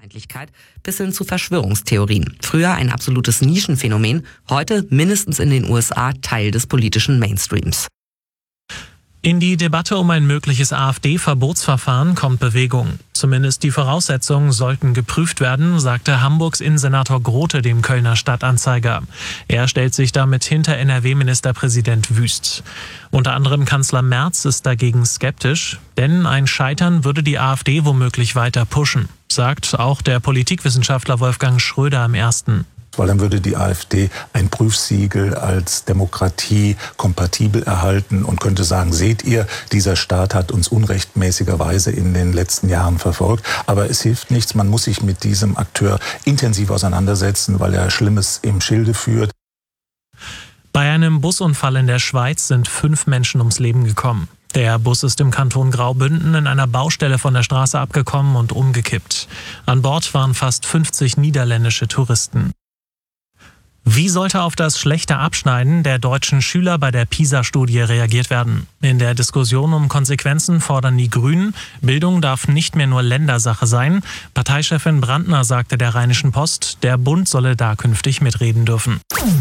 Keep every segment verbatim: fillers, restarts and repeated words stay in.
Feindlichkeit bis hin zu Verschwörungstheorien. Früher ein absolutes Nischenphänomen, heute mindestens in den U S A Teil des politischen Mainstreams. In die Debatte um ein mögliches AfD-Verbotsverfahren kommt Bewegung. Zumindest die Voraussetzungen sollten geprüft werden, sagte Hamburgs Innensenator Grote dem Kölner Stadtanzeiger. Er stellt sich damit hinter N R W-Ministerpräsident Wüst. Unter anderem Kanzler Merz ist dagegen skeptisch, denn ein Scheitern würde die AfD womöglich weiter pushen, sagt auch der Politikwissenschaftler Wolfgang Schröder im Ersten. Weil dann würde die AfD ein Prüfsiegel als Demokratie kompatibel erhalten und könnte sagen, seht ihr, dieser Staat hat uns unrechtmäßigerweise in den letzten Jahren verfolgt. Aber es hilft nichts, man muss sich mit diesem Akteur intensiv auseinandersetzen, weil er Schlimmes im Schilde führt. Bei einem Busunfall in der Schweiz sind fünf Menschen ums Leben gekommen. Der Bus ist im Kanton Graubünden in einer Baustelle von der Straße abgekommen und umgekippt. An Bord waren fast fünfzig niederländische Touristen. Wie sollte auf das schlechte Abschneiden der deutschen Schüler bei der PISA-Studie reagiert werden? In der Diskussion um Konsequenzen fordern die Grünen, Bildung darf nicht mehr nur Ländersache sein. Parteichefin Brandner sagte der Rheinischen Post, der Bund solle da künftig mitreden dürfen.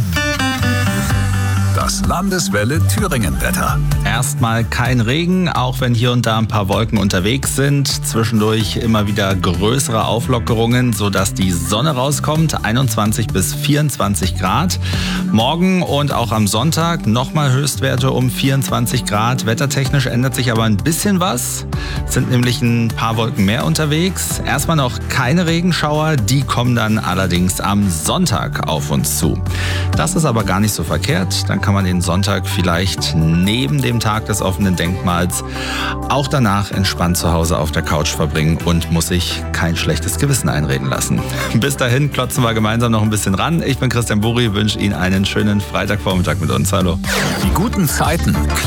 Das Landeswelle Thüringen-Wetter. Erstmal kein Regen, auch wenn hier und da ein paar Wolken unterwegs sind. Zwischendurch immer wieder größere Auflockerungen, sodass die Sonne rauskommt. einundzwanzig bis vierundzwanzig Grad. Morgen und auch am Sonntag nochmal Höchstwerte um vierundzwanzig Grad. Wettertechnisch ändert sich aber ein bisschen was. Es sind nämlich ein paar Wolken mehr unterwegs. Erstmal noch keine Regenschauer. Die kommen dann allerdings am Sonntag auf uns zu. Das ist aber gar nicht so verkehrt. Dann kann man den Sonntag vielleicht neben dem Tag des offenen Denkmals auch danach entspannt zu Hause auf der Couch verbringen und muss sich kein schlechtes Gewissen einreden lassen. Bis dahin klotzen wir gemeinsam noch ein bisschen ran. Ich bin Christian Buri, wünsche Ihnen einen schönen Freitagvormittag mit uns. Hallo. Die guten Zeiten.